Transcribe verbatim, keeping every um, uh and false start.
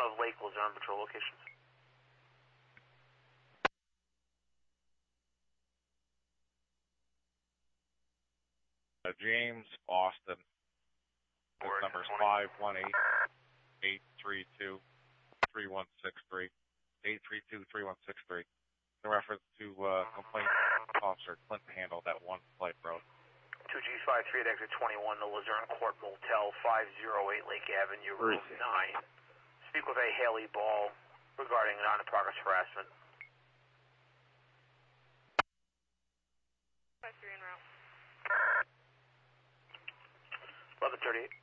of Lake Luzerne patrol locations. Uh, James Austin. His number is five one eight, eight three two, three one six three. eight three two, three one six three. In reference to uh, complaint officer Clint Handel, that one flight road. two G five three at exit twenty-one, the Luzerne Court Motel, five oh eight Lake Avenue, room nine. Speak with a Haley Ball regarding non-progress harassment. five three en route. eleven thirty-eight.